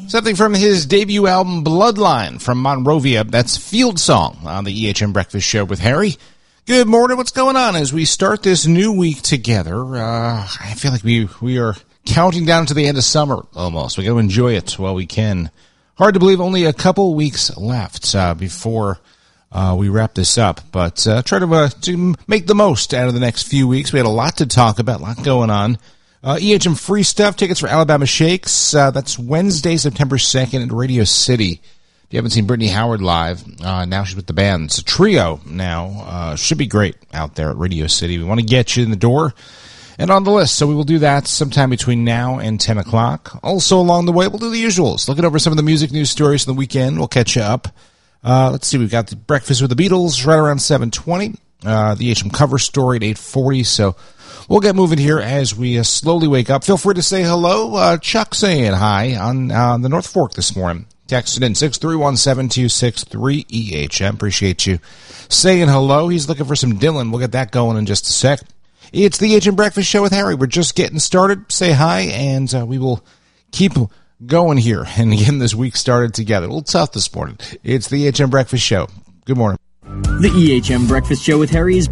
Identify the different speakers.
Speaker 1: Something from his debut album, Bloodline, from Monrovia. That's Field Song on the EHM Breakfast Show with Harry. Good morning. What's going on as we start this new week together? I feel like we are counting down to the end of summer almost. We got to enjoy it while we can. Hard to believe only a couple weeks left before we wrap this up, but try to make the most out of the next few weeks. We had a lot to talk about, a lot going on. EHM Free Stuff, tickets for Alabama Shakes. That's Wednesday, September 2nd at Radio City. If you haven't seen Brittany Howard live, now she's with the band. It's a trio now. Should be great out there at Radio City. We want to get you in the door and on the list, so we will do that sometime between now and 10 o'clock. Also along the way, we'll do the usuals. Looking over some of the music news stories from the weekend. We'll catch you up. Let's see, we've got the Breakfast with the Beatles right around 7:20. The EHM cover story at 8:40, so we'll get moving here as we slowly wake up. Feel free to say hello. Chuck saying hi on the North Fork this morning. Text it in 631-726-3EHM. Appreciate you saying hello. He's looking for some Dylan. We'll get that going in just a sec. It's the EHM Breakfast Show with Harry. We're just getting started. Say hi, and we will keep going here and getting this week started together. A little tough this morning. It's the EHM Breakfast Show. Good morning.
Speaker 2: The EHM Breakfast Show with Harry is